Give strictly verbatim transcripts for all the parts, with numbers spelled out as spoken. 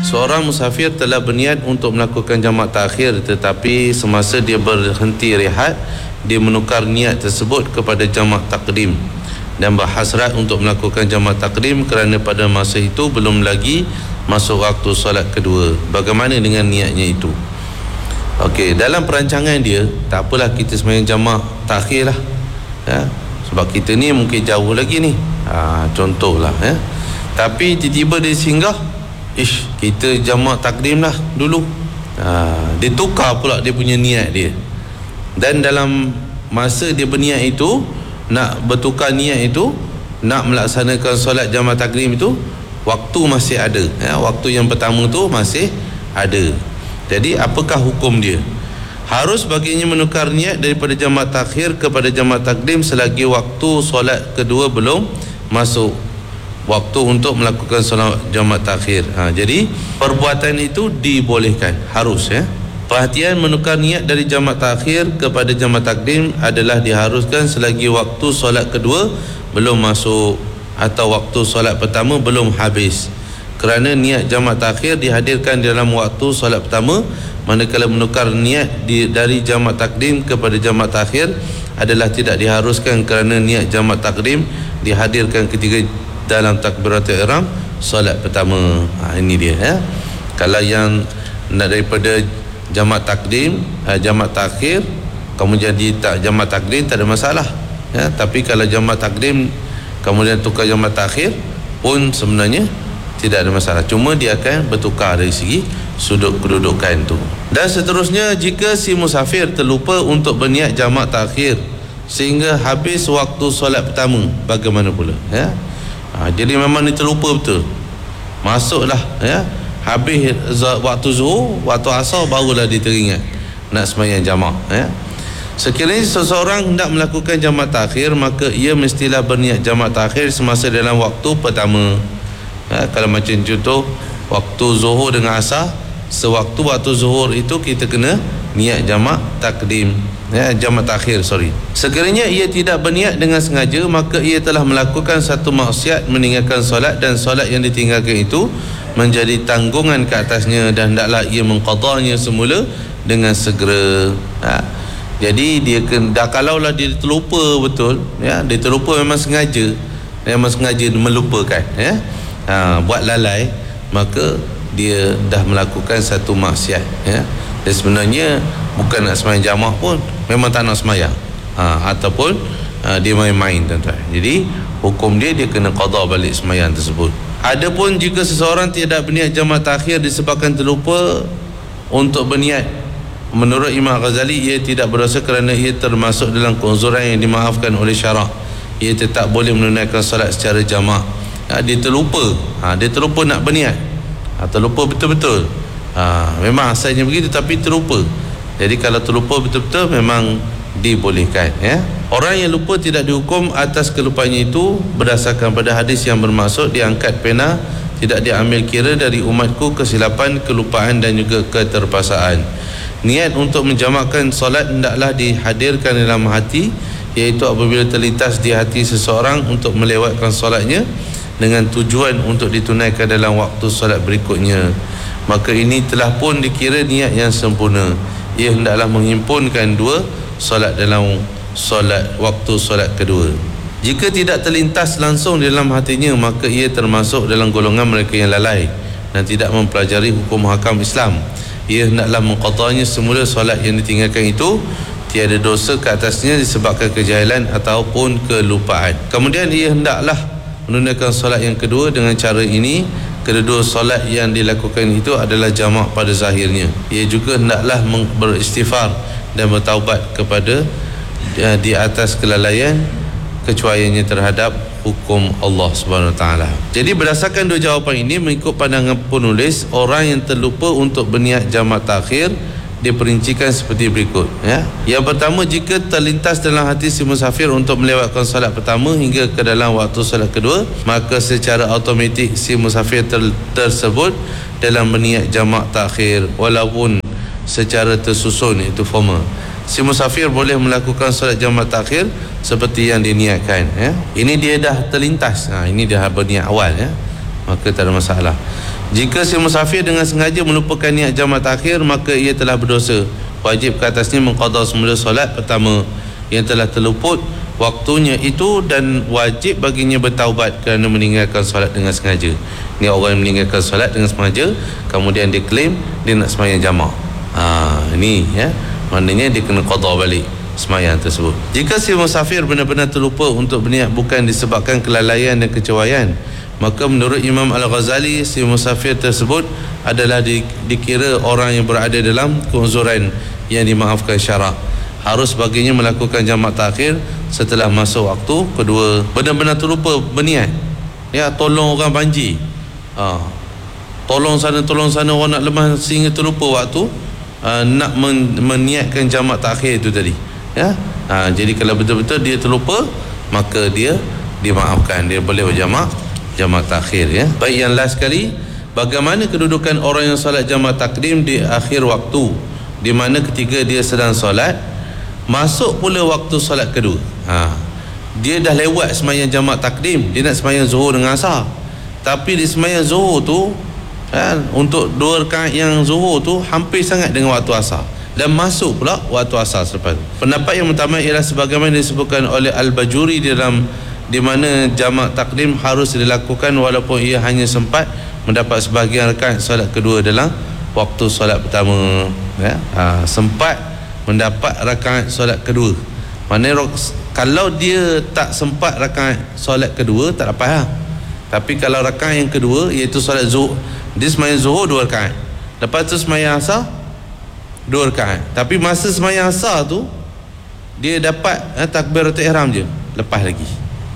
Seorang musafir telah berniat untuk melakukan jamak takhir, tetapi semasa dia berhenti rehat, dia menukar niat tersebut kepada jamak takdim dan berhasrat untuk melakukan jamak takdim kerana pada masa itu belum lagi masuk waktu solat kedua. Bagaimana dengan niatnya itu? Okey, dalam perancangan dia, tak apalah kita sembahyang jamak takhir lah, ya? Sebab kita ni mungkin jauh lagi ni, ha, contohlah, ya? Tapi tiba-tiba dia singgah, ish, kita jamak takdim lah dulu, ha, dia tukar pula dia punya niat dia. Dan dalam masa dia berniat itu, nak bertukar niat itu, nak melaksanakan solat jamak takdim itu, waktu masih ada, ya? Waktu yang pertama tu masih ada. Jadi apakah hukum dia? Harus baginya menukar niat daripada jamak takhir kepada jamak takdim selagi waktu solat kedua belum masuk waktu untuk melakukan solat jamak takhir. Ha, jadi perbuatan itu dibolehkan, harus, ya. Perhatian, menukar niat dari jamak takhir kepada jamak takdim adalah diharuskan selagi waktu solat kedua belum masuk atau waktu solat pertama belum habis. Kerana niat jamak takhir dihadirkan dalam waktu solat pertama, manakala menukar niat di, dari jamak takdim kepada jamak takhir adalah tidak diharuskan kerana niat jamak takdim dihadirkan ketika dalam takbiratul ihram solat pertama. Ha, ini dia, ya. Kalau yang nak daripada jamak takdim, ha, jamak takhir, kemudian jadi tak jamak takdim, tak ada masalah, ya. Tapi kalau jamak takdim kemudian tukar jamak takhir pun sebenarnya tidak ada masalah, cuma dia akan bertukar dari segi sudut kedudukan tu. Dan seterusnya, jika si musafir terlupa untuk berniat jamak takhir sehingga habis waktu solat pertama, bagaimana pula, ya? Ha, jadi memang dia terlupa betul, masuklah, ya, habis waktu zuhur, waktu asar, barulah dia teringat nak sembahyang jamak, ya. Sekiranya seseorang hendak melakukan jamak takhir, maka ia mestilah berniat jamak takhir semasa dalam waktu pertama, ya. Kalau macam contoh waktu zuhur dengan asar, sewaktu waktu zuhur itu kita kena niat jamak takdim, ya, jamak takhir, sorry. Sekiranya ia tidak berniat dengan sengaja, maka ia telah melakukan satu maksiat meninggalkan solat, dan solat yang ditinggalkan itu menjadi tanggungan ke atasnya, dan hendaklah ia mengqadanya semula dengan segera. Ha. Jadi dia kena, dah kalaulah dia terlupa betul, ya, dia terlupa memang sengaja, memang sengaja melupakan, ya, ha, buat lalai, maka dia dah melakukan satu maksiat, ya. Dan sebenarnya bukan nak sembahyang jamak pun, memang tak nak sembahyang, ha, ataupun ha, dia main-main, tuan-tuan. Jadi hukum dia, dia kena qada balik sembahyang tersebut. Adapun jika seseorang tidak berniat jamak takhir disebabkan terlupa untuk berniat, menurut Imam Ghazali ia tidak berdosa kerana ia termasuk dalam keuzuran yang dimaafkan oleh syarak. Ia tetap boleh menunaikan solat secara jamak. Ha, dia terlupa, ha, dia terlupa nak berniat, ha, terlupa betul-betul, ha, memang asalnya begitu tapi terlupa. Jadi kalau terlupa betul-betul memang dibolehkan, ya. Orang yang lupa tidak dihukum atas kelupaannya itu berdasarkan pada hadis yang bermaksud diangkat pena tidak diambil kira dari umatku kesilapan, kelupaan dan juga keterpaksaan. Niat untuk menjamakkan solat hendaklah dihadirkan dalam hati, iaitu apabila terlintas di hati seseorang untuk melewatkan solatnya dengan tujuan untuk ditunaikan dalam waktu solat berikutnya, maka ini telah pun dikira niat yang sempurna. Ia hendaklah menghimpunkan dua solat dalam solat waktu solat kedua. Jika tidak terlintas langsung di dalam hatinya, maka ia termasuk dalam golongan mereka yang lalai dan tidak mempelajari hukum hakam Islam. Ia hendaklah mengqadanya semula solat yang ditinggalkan itu, tiada dosa ke atasnya disebabkan kejahilan ataupun kelupaan. Kemudian ia hendaklah menunaikan solat yang kedua dengan cara ini. Kedua solat yang dilakukan itu adalah jamak pada zahirnya. Ia juga hendaklah beristighfar dan bertaubat kepada ya, di atas kelalaian kecuaiannya terhadap hukum Allah Subhanahu Wa Taala. Jadi berdasarkan dua jawapan ini, mengikut pandangan penulis, orang yang terlupa untuk berniat jamak takhir diperincikan seperti berikut, ya. Yang pertama, jika terlintas dalam hati si musafir untuk melewatkan solat pertama hingga ke dalam waktu solat kedua, maka secara automatik si musafir ter- tersebut dalam berniat jamak takhir walaupun secara tersusun, itu formal. Si musafir boleh melakukan solat jamak takhir seperti yang diniatkan, ya. Ini dia dah terlintas, ha, ini dah berniat awal, ya. maka tak ada masalah. Jika si musafir dengan sengaja melupakan niat jamak takhir, maka ia telah berdosa. Wajib ke atasnya mengqada semula solat pertama yang telah terluput waktunya itu, dan wajib baginya bertaubat kerana meninggalkan solat dengan sengaja. Ni orang yang meninggalkan solat dengan sengaja, kemudian dia klaim dia nak sembahyang jamak. Ha, ni ya, maknanya dia kena qada balik sembahyang tersebut. Jika si musafir benar-benar terlupa untuk berniat bukan disebabkan kelalaian dan kecewayan, maka menurut Imam Al-Ghazali, si musafir tersebut adalah di, dikira orang yang berada dalam keuzuran yang dimaafkan syarak. Harus baginya melakukan jamak takhir setelah masuk waktu kedua. Benar-benar terlupa berniat, ya, tolong orang banjir, ha, tolong sana tolong sana, orang nak lemah sehingga terlupa waktu uh, nak men, meniatkan jamak takhir itu tadi, ya. Ha, jadi kalau betul-betul dia terlupa, maka dia dimaafkan, dia boleh berjamak jamak takhir, ya. Baik, yang last sekali, bagaimana kedudukan orang yang solat jamak takdim di akhir waktu, di mana ketika dia sedang solat masuk pula waktu solat kedua. Ha, dia dah lewat sembahyang jamak takdim, dia nak sembahyang zuhur dengan asar, tapi di sembahyang zuhur tu, ha, untuk dua rakaat yang zuhur tu hampir sangat dengan waktu asar, dan masuk pula waktu asar selepas. Pendapat yang utama ialah sebagaimana disebutkan oleh Al-Bajuri di dalam, di mana jamak takdim harus dilakukan walaupun ia hanya sempat mendapat sebahagian rakaat solat kedua dalam waktu solat pertama, ya. Ha, sempat mendapat rakaat solat kedua. Maknanya kalau dia tak sempat rakaat solat kedua, tak dapat lah. Tapi kalau rakaat yang kedua, iaitu solat zuhur, dia sembahyang zuhur dua rakaat, lepas tu sembahyang asar dua rakaat, tapi masa sembahyang asar tu dia dapat eh, takbiratul ihram je, lepas lagi.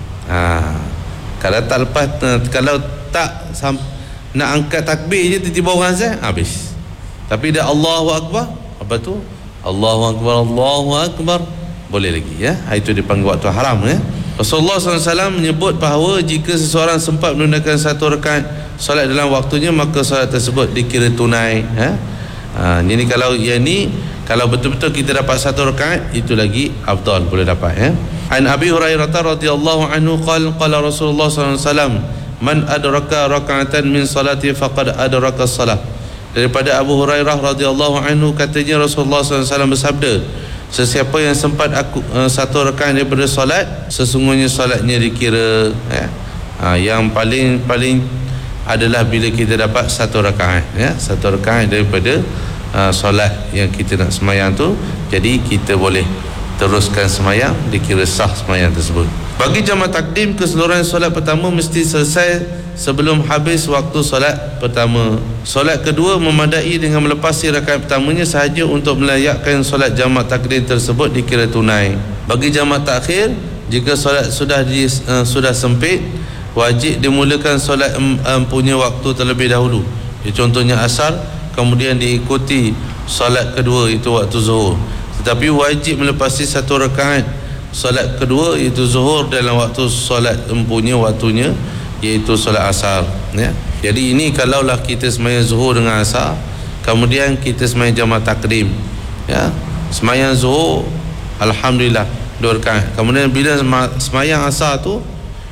Ha, kalau tak lepas, kalau tak sam, nak angkat takbir je, tiba-tiba orang azan, habis. Tapi dah Allahu Akbar, apa tu, Allahu Akbar, Allahu Akbar, boleh lagi, ya. Itu dipanggil waktu haram, ya. Rasulullah sallallahu alaihi wasallam menyebut bahawa jika seseorang sempat menunaikan satu rakaat solat dalam waktunya, maka solat tersebut dikira tunai, ya. Ha, jadi kalau yang ni, kalau betul-betul kita dapat satu rakaat, itu lagi afdal, boleh dapat, ya. An Abi Hurairah radhiyallahu anhu qala qala Rasulullah sallallahu alaihi wasallam, man adraka raka'atan min salati faqad adraka as-salah. Daripada Abu Hurairah radhiyallahu anhu, katanya Rasulullah sallallahu alaihi wasallam bersabda, sesiapa yang sempat aku uh, satu rakaat daripada solat, sesungguhnya solatnya dikira, ya. Ha, yang paling paling adalah bila kita dapat satu rakaat, ya, satu rakaat daripada uh, solat yang kita nak sembahyang tu, jadi kita boleh teruskan sembahyang, dikira sah sembahyang tersebut. Bagi jamak takdim, keseluruhan solat pertama mesti selesai sebelum habis waktu solat pertama. Solat kedua memadai dengan melepasi rakaat pertamanya sahaja untuk melayakkan solat jamak takdim tersebut dikira tunai. Bagi jamak takhir, jika solat sudah di, uh, sudah sempit, wajib dimulakan solat um, um, punya waktu terlebih dahulu. Ya, contohnya asar, kemudian diikuti solat kedua, itu waktu zuhur. Tetapi wajib melepasi satu rakaat solat kedua, iaitu zuhur, dalam waktu solat empunya waktunya, iaitu solat asar, ya. Jadi ini kalaulah kita sembahyang zuhur dengan asar, kemudian kita sembahyang jamak takdim, ya. Sembahyang zuhur alhamdulillah dua rakaat, kemudian bila sembahyang asar tu,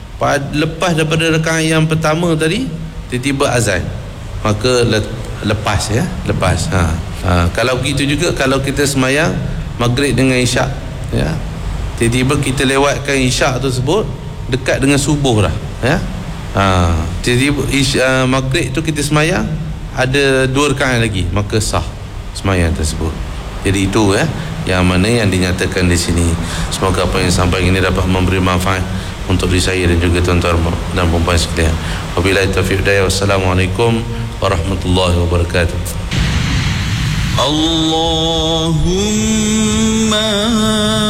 lepas daripada rakaat yang pertama tadi, tiba-tiba azan, maka lepas, ya, lepas. Ha. Ha. Kalau begitu juga kalau kita sembahyang maghrib dengan isyak, ya, tiba-tiba kita lewatkan isyak tersebut dekat dengan subuh dah, ya. Ha, tiba-tiba isyak, maghrib tu kita sembahyang ada dua rakaat lagi, maka sah sembahyang tersebut. Jadi itu, ya, yang mana yang dinyatakan di sini. Semoga apa yang sampai ini dapat memberi manfaat untuk diri saya dan juga tuan-tuan dan puan-puan sekalian. Wabillahi taufiq hidayah. Wassalamualaikum warahmatullahi wabarakatuh. Allahumma